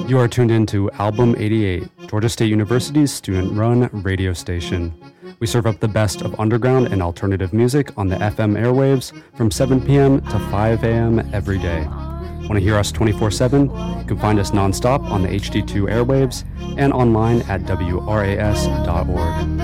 You are tuned in to Album 88, Georgia State University's student-run radio station. We serve up the best of underground and alternative music on the FM airwaves from 7 p.m. to 5 a.m. every day. Want to hear us 24/7? You can find us nonstop on the HD2 airwaves and online at wras.org.